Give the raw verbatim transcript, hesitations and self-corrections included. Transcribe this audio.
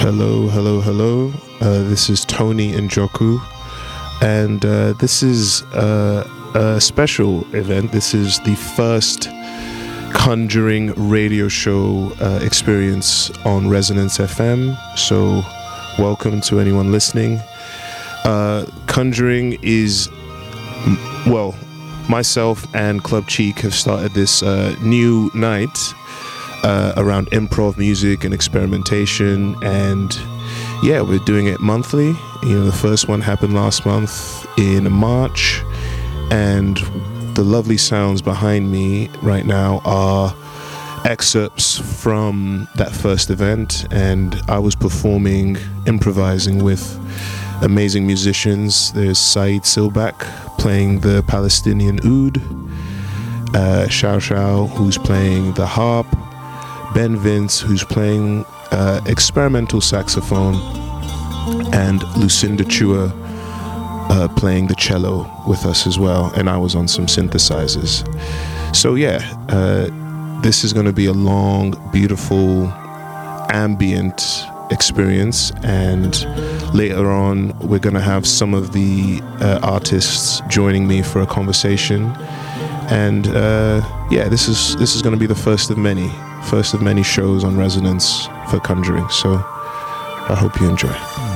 Hello, hello, hello. Uh, this is Tony Njoku, and uh, this is uh, a special event. This is the first Conjuring radio show uh, experience on Resonance F M. So, welcome to anyone listening. Uh, Conjuring is, well, myself and Club Cheek have started this uh, new night Uh, around improv music and experimentation, and yeah, we're doing it monthly. You know, the first one happened last month in March, and the lovely sounds behind me right now are excerpts from that first event, and I was performing, improvising with amazing musicians. There's Said Silbak playing the Palestinian oud, uh, Xiao Xiao, who's playing the harp, Ben Vince, who's playing uh, experimental saxophone, and Lucinda Chua uh, playing the cello with us as well, and I was on some synthesizers. So yeah, uh, this is going to be a long, beautiful, ambient experience, and later on we're going to have some of the uh, artists joining me for a conversation. And uh, yeah, this is this is going to be the first of many, first of many shows on Resonance for Conjuring. So I hope you enjoy.